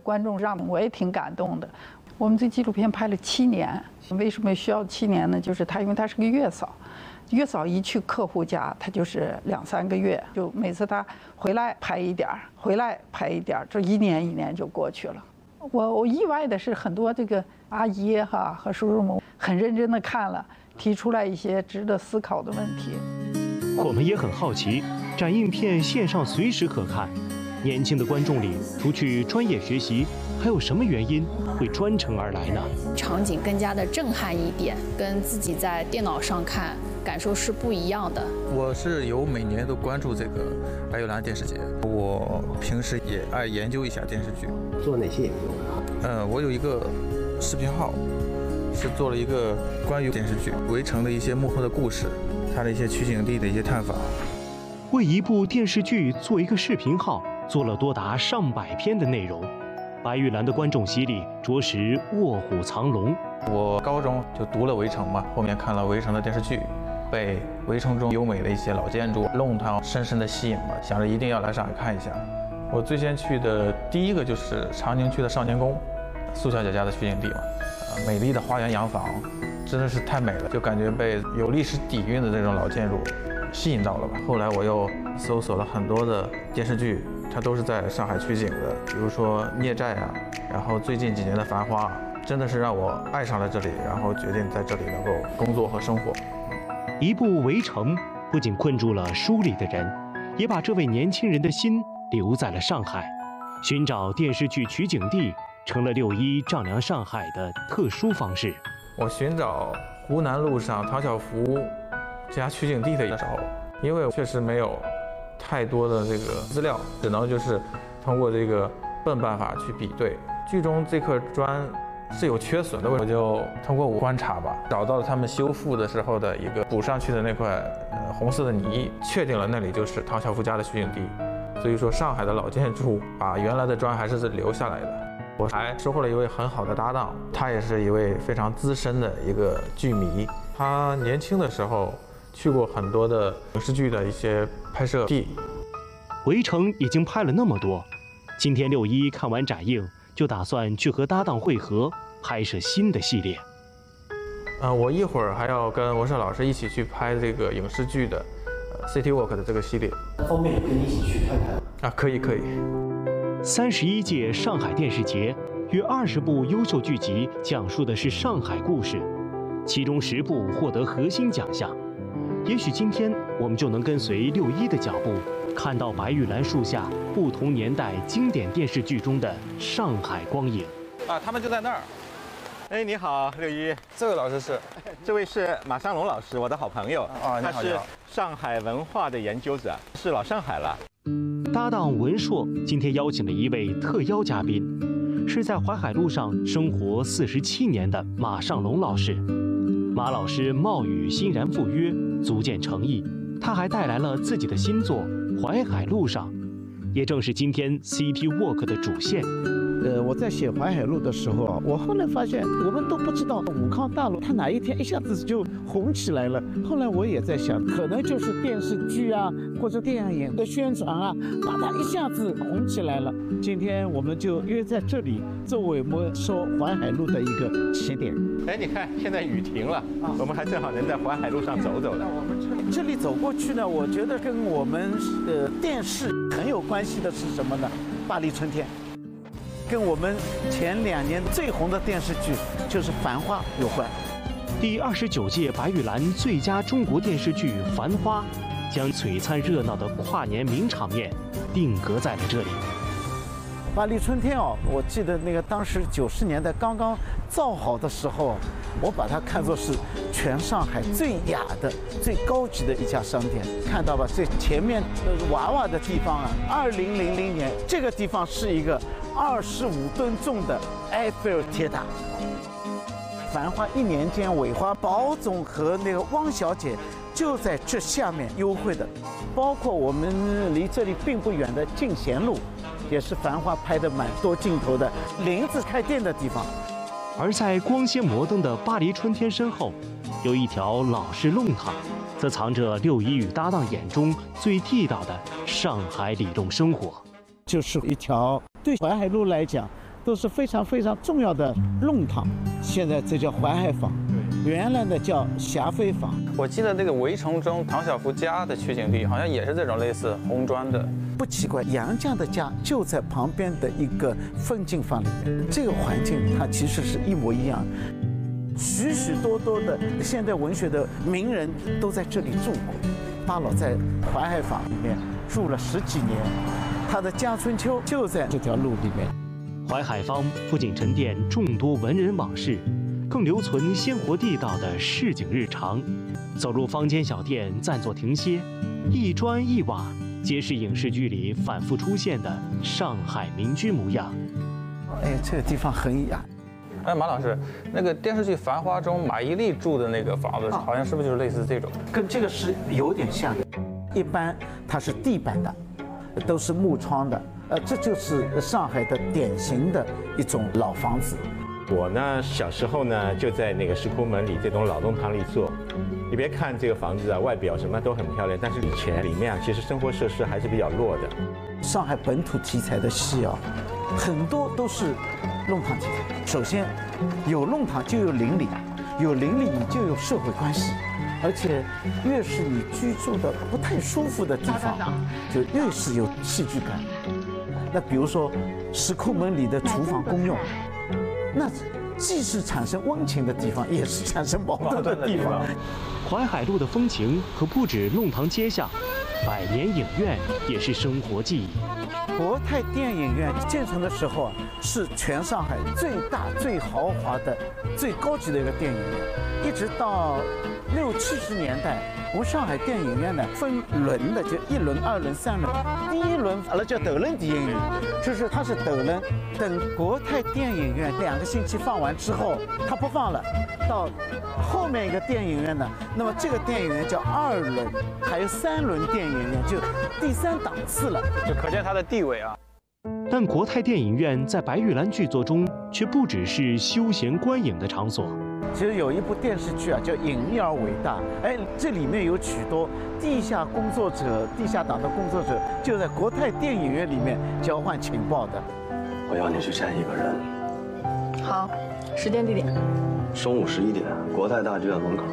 观众让我也挺感动的。我们这纪录片拍了7年，为什么需要7年呢？就是因为他是个月嫂。月嫂一去客户家，他就是2、3个月，就每次他回来拍一点儿，回来拍一点儿，这1年1年就过去了。我意外的是，很多这个阿姨和叔叔们很认真的看了，提出来一些值得思考的问题。 我们也很好奇，展映片线上随时可看，年轻的观众里，除去专业学习，还有什么原因会专程而来呢？ 场景更加的震撼一点，跟自己在电脑上看感受是不一样的。 我是每年都关注这个白玉兰电视节，我平时也爱研究一下电视剧。 做哪些研究？ 我有一个视频号，是做了一个关于电视剧《围城》的一些幕后的故事，它的一些取景地的一些探访。 为一部电视剧做一个视频号，做了多达上百篇的内容。白玉兰的观众席里着实卧虎藏龙。 我高中就读了《围城》嘛，后面看了《围城》的电视剧，被《围城》中优美的一些老建筑、弄堂深深的吸引了，想着一定要来上海看一下。我最先去的第一个就是长宁区的少年宫，苏小姐家的取景地嘛，美丽的花园洋房，真的是太美了，就感觉被有历史底蕴的这种老建筑吸引到了吧。后来我又搜索了很多的电视剧，它都是在上海取景的，比如说《孽债》啊，然后最近几年的《繁花》，真的是让我爱上了这里，然后决定在这里能够工作和生活。 一部《围城》不仅困住了书里的人，也把这位年轻人的心留在了上海。寻找电视剧取景地成了6·1丈量上海的特殊方式。 我寻找湖南路上唐晓芙家取景地的时候，因为确实没有太多的这个资料，只能就是通过这个笨办法去比对。剧中这块砖是有缺损的，我就通过观察吧，找到了他们修复的时候的一个补上去的那块红色的泥，确定了那里就是唐晓芙家的取景地。所以说，上海的老建筑把原来的砖还是留下来的。我还收获了一位很好的搭档，他也是一位非常资深的一个剧迷。他年轻的时候去过很多的影视剧的一些拍摄地。 围城已经拍了那么多，今天6·1看完展映，就打算去和搭档会合，拍摄新的系列。 我一会儿还要跟文胜老师一起去拍这个影视剧的City Walk 的这个系列。 方便跟你一起去看看啊？可以。 31届上海电视节约20部优秀剧集讲述的是上海故事，其中10部获得核心奖项。也许今天我们就能跟随6·1的脚步，看到白玉兰树下不同年代经典电视剧中的上海光影。 啊，他们就在那儿。哎，你好，6·1。 这位老师是？ 这位是马尚龙老师，我的好朋友。 啊， 他是上海文化的研究者，是老上海了。 搭档文硕今天邀请了一位特邀嘉宾，是在淮海路上生活47年的马尚龙老师。马老师貌与欣然赴约，足见诚意。他还带来了自己的新作《淮海路上》，也正是今天 City Walk 的主线。 我在写淮海路的时候啊，我后来发现我们都不知道武康大陆它哪一天一下子就红起来了。后来我也在想，可能就是电视剧啊或者电影的宣传啊，把它一下子红起来了。今天我们就约在这里，作为我们说淮海路的一个起点。 哎，你看现在雨停了，我们还正好能在淮海路上走走呢。 这里走过去呢，我觉得跟我们电视很有关系的是什么呢？巴黎春天。跟我们前2年最红的电视剧就是《繁花》有关。 第29届白玉兰最佳中国电视剧《繁花》将璀璨热闹的跨年名场面定格在了这里。 巴黎春天哦，我记得那个当时90年代刚刚造好的时候，我把它看作是全上海最雅的、最高级的一家商店。看到吧，这前面娃娃的地方啊，2000年这个地方是一个25吨重的埃菲尔铁塔。繁花1年间，韦华、宝总和那个汪小姐就在这下面幽会的，包括我们离这里并不远的进贤路，也是繁花拍的蛮多镜头的林子开店的地方。 而在光鲜摩登的巴黎春天身后，有一条老式弄堂，则藏着6·1与搭档眼中最地道的上海里弄生活。 就是一条对淮海路来讲， 都是非常非常重要的弄堂。现在这叫淮海坊，原来的叫霞飞坊。 我记得那个《围城》中唐晓芙家的取景地好像也是这种类似红砖的。 不奇怪，杨绛的家就在旁边的一个风景坊里面，这个环境它其实是一模一样。许许多多的现代文学的名人都在这里住过。巴老在淮海坊里面住了10几年，他的家春秋就在这条路里面。 淮海坊不仅沉淀众多文人往事，更留存鲜活地道的市井日常。走入坊间小店，暂作停歇，一砖一瓦皆是影视剧里反复出现的上海民居模样。 哎，这个地方很雅。 哎，马老师，那个电视剧《繁花》中马伊琍住的那个房子，好像是不是就是类似这种？ 跟这个是有点像的。一般它是地板的，都是木窗的。这就是上海的典型的一种老房子。 我呢，小时候呢就在那个石库门里这栋老弄堂里做。你别看这个房子啊，外表什么都很漂亮，但是以前里面啊，其实生活设施还是比较弱的。 上海本土题材的戏啊，很多都是弄堂题材。首先，有弄堂就有邻里，有邻里你就有社会关系，而且越是你居住的不太舒服的地方，就越是有戏剧感。那比如说石库门里的厨房公用，那既是产生温情的地方，也是产生矛盾的地方。 淮海路的风情可不止弄堂街巷，百年影院也是生活记忆。 国泰电影院建成的时候啊，是全上海最大、最豪华的、最高级的一个电影院。一直到60、70年代，我们上海电影院呢分轮的，就1轮、2轮、3轮。第一轮阿拉叫斗轮电影院，就是它是斗轮。等国泰电影院2个星期放完之后，它不放了，到后面一个电影院呢，那么这个电影院叫2轮，还有3轮电影院，就第3档次了， 就可见它的地位啊。 但国泰电影院在白玉兰剧作中却不只是休闲观影的场所。 其实有一部电视剧啊，叫《隐秘而伟大》。哎，这里面有许多地下工作者、地下党的工作者，就在国泰电影院里面交换情报的。 我要你去见一个人。 好，时间地点。 中午11点，国泰大剧院门口。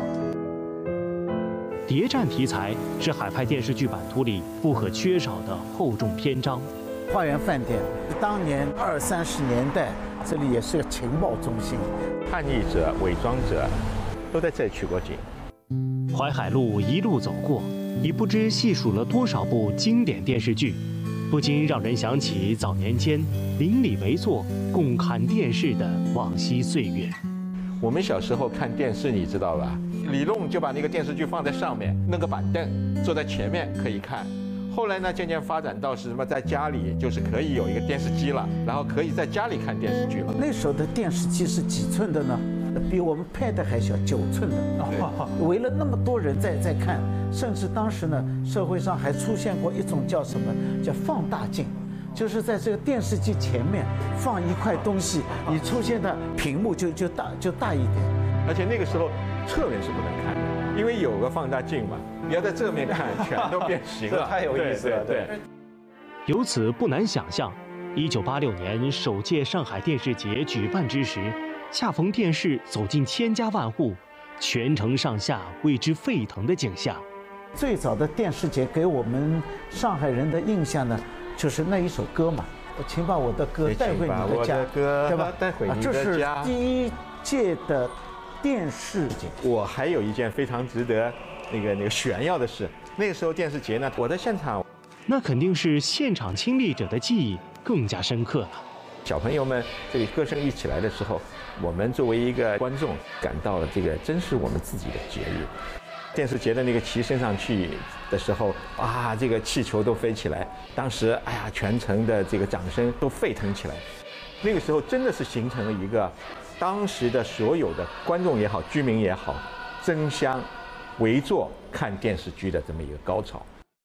谍战题材是海派电视剧版图里不可缺少的厚重篇章。 花园饭店，当年20、30年代，这里也是个情报中心。 叛逆者、伪装者都在这里取过景。 淮海路一路走过，已不知细数了多少部经典电视剧，不禁让人想起早年间邻里围坐共看电视的往昔岁月。 我们小时候看电视，你知道吧？李弄就把那个电视剧放在上面，弄个板凳，坐在前面可以看。后来呢，渐渐发展到是什么，在家里就是可以有一个电视机了，然后可以在家里看电视剧了。 那时候的电视机是几寸的呢？比我们 Pad 还小，9寸的。围了那么多人在看，甚至当时呢，社会上还出现过一种叫什么，叫放大镜，就是在这个电视机前面放一块东西，你出现的屏幕就大一点。 而且那个时候侧面是不能看的，因为有个放大镜嘛，你要在正面看，全都变形了， 太有意思了。对。 由此不难想象，1986年首届上海电视节举办之时，恰逢电视走进千家万户，全城上下为之沸腾的景象。 最早的电视节给我们上海人的印象呢，就是那一首歌嘛，请把我的歌带回你的家，对吧？ 带回你的家。 这是第1届的电视节。 我还有一件非常值得那个炫耀的事，那个时候电视节呢，我在现场， 那肯定是现场亲历者的记忆更加深刻了。 小朋友们这里歌声一起来的时候，我们作为一个观众感到了这个真是我们自己的节日。电视节的那个旗升上去的时候啊，这个气球都飞起来，当时哎呀，全城的这个掌声都沸腾起来。那个时候真的是形成了一个当时的所有的观众也好，居民也好，争相围坐看电视剧的这么一个高潮。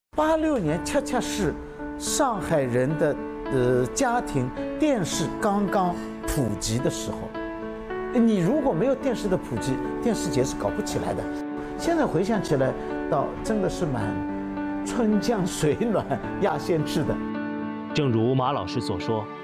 86年恰恰是上海人的家庭电视刚刚普及的时候。你如果没有电视的普及，电视节是搞不起来的。现在回想起来，倒真的是蛮春江水暖鸭先知的。 正如马老师所说，